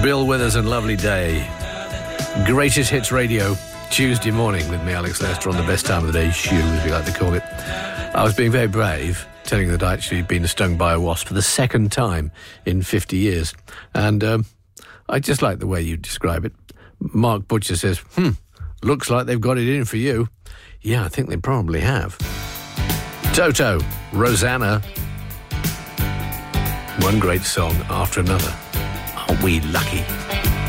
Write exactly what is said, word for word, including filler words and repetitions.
Bill Withers and Lovely Day. Greatest Hits Radio, Tuesday morning with me, Alex Lester, on the best time of the day shoe, as we like to call it. I was being very brave, telling you that I actually been stung by a wasp for the second time in fifty years. And um, I just like the way you describe it. Mark Butcher says, hmm, looks like they've got it in for you. Yeah, I think they probably have. Toto, Rosanna. One great song after another. Aren't we lucky?